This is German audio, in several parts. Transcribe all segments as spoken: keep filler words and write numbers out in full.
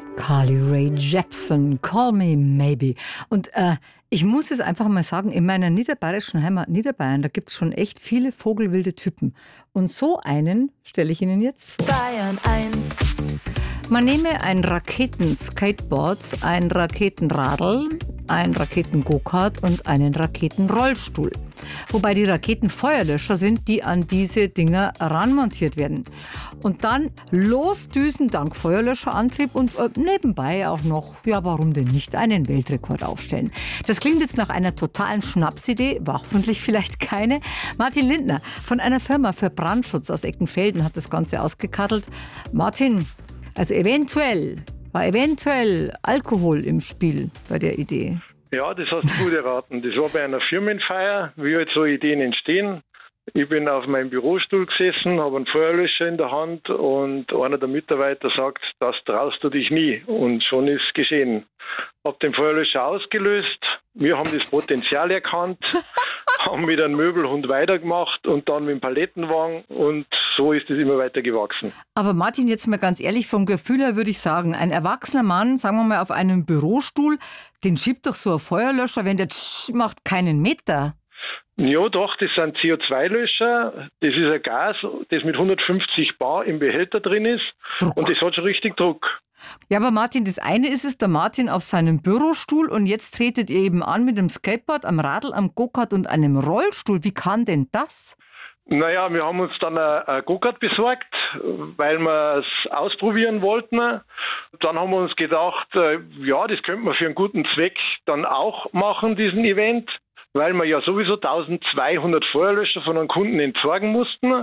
Carly Rae Jepsen, Call Me Maybe. Und äh, ich muss es einfach mal sagen, in meiner niederbayerischen Heimat Niederbayern, da gibt es schon echt viele vogelwilde Typen. Und so einen stelle ich Ihnen jetzt vor. Bayern eins. Man nehme ein Raketenskateboard, ein Raketenradl, ein Raketen-Go-Kart und einen Raketenrollstuhl. Wobei die Raketenfeuerlöscher sind, die an diese Dinger ranmontiert werden. Und dann losdüsen dank Feuerlöscherantrieb und äh, nebenbei auch noch, ja warum denn nicht, einen Weltrekord aufstellen. Das klingt jetzt nach einer totalen Schnapsidee, war hoffentlich vielleicht keine. Martin Lindner von einer Firma für Brandschutz aus Eckenfelden hat das Ganze ausgekattelt. Martin, also eventuell, war eventuell Alkohol im Spiel bei der Idee? Ja, das hast du gut erraten. Das war bei einer Firmenfeier, wie halt so Ideen entstehen. Ich bin auf meinem Bürostuhl gesessen, habe einen Feuerlöscher in der Hand und einer der Mitarbeiter sagt, das traust du dich nie. Und schon ist geschehen. Habe den Feuerlöscher ausgelöst, wir haben das Potenzial erkannt, haben mit einem Möbelhund weitergemacht und dann mit dem Palettenwagen und so ist es immer weiter gewachsen. Aber Martin, jetzt mal ganz ehrlich, vom Gefühl her würde ich sagen, ein erwachsener Mann, sagen wir mal auf einem Bürostuhl, den schiebt doch so ein Feuerlöscher, wenn der tsch macht, keinen Meter. Ja doch, das sind C O zwei Löscher, das ist ein Gas, das mit hundertfünfzig Bar im Behälter drin ist. Druck. Und das hat schon richtig Druck. Ja, aber Martin, das eine ist es, der Martin auf seinem Bürostuhl und jetzt tretet ihr eben an mit dem Skateboard, am Radl, am Go-Kart und einem Rollstuhl. Wie kann denn das? Naja, wir haben uns dann ein Go-Kart besorgt, weil wir es ausprobieren wollten. Dann haben wir uns gedacht, ja, das könnte man für einen guten Zweck dann auch machen, diesen Event, weil wir ja sowieso eintausendzweihundert Feuerlöscher von einem Kunden entsorgen mussten.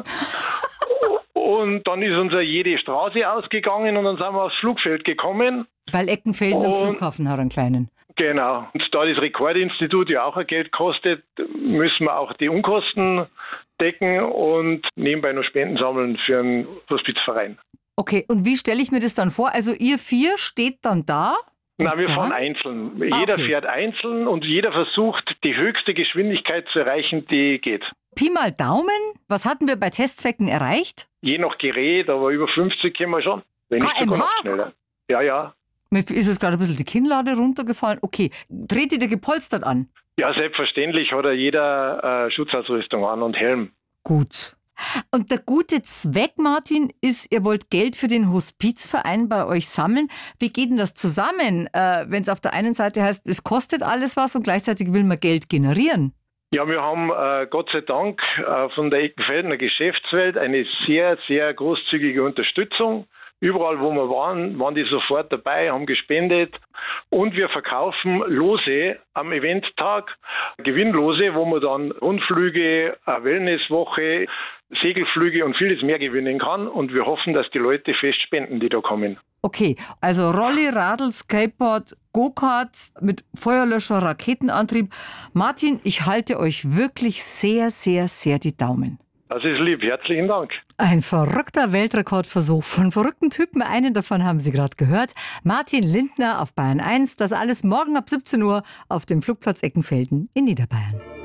Und dann ist uns ja jede Straße ausgegangen und dann sind wir aufs Flugfeld gekommen. Weil Eckenfelden am Flughafen hat einen kleinen. Genau. Und da das Rekordinstitut ja auch ein Geld kostet, müssen wir auch die Unkosten decken und nebenbei noch Spenden sammeln für einen Hospizverein. Okay, und wie stelle ich mir das dann vor? Also ihr vier steht dann da? Nein, wir dann? fahren einzeln. Ah, jeder okay. fährt einzeln und jeder versucht, die höchste Geschwindigkeit zu erreichen, die geht. Pi mal Daumen, was hatten wir bei Testzwecken erreicht? Je nach Gerät, aber über fünfzig können wir schon. Wenn nicht sogar noch schneller. Ja, ja. Mir ist es gerade ein bisschen die Kinnlade runtergefallen. Okay, dreht ihr gepolstert an? Ja, selbstverständlich hat ja jeder äh, Schutzausrüstung an und Helm. Gut. Und der gute Zweck, Martin, ist, ihr wollt Geld für den Hospizverein bei euch sammeln. Wie geht denn das zusammen, äh, wenn es auf der einen Seite heißt, es kostet alles was und gleichzeitig will man Geld generieren? Ja, wir haben äh, Gott sei Dank äh, von der Eckenfeldener Geschäftswelt eine sehr, sehr großzügige Unterstützung. Überall, wo wir waren, waren die sofort dabei, haben gespendet. Und wir verkaufen Lose am Eventtag, Gewinnlose, wo man dann Rundflüge, eine Wellnesswoche, Segelflüge und vieles mehr gewinnen kann. Und wir hoffen, dass die Leute fest spenden, die da kommen. Okay, also Rolli, Radl, Skateboard, Go-Kart mit Feuerlöscher, Raketenantrieb. Martin, ich halte euch wirklich sehr, sehr, sehr die Daumen. Das ist lieb. Herzlichen Dank. Ein verrückter Weltrekordversuch von verrückten Typen. Einen davon haben Sie gerade gehört. Martin Lindner auf Bayern eins. Das alles morgen ab siebzehn Uhr auf dem Flugplatz Eckenfelden in Niederbayern.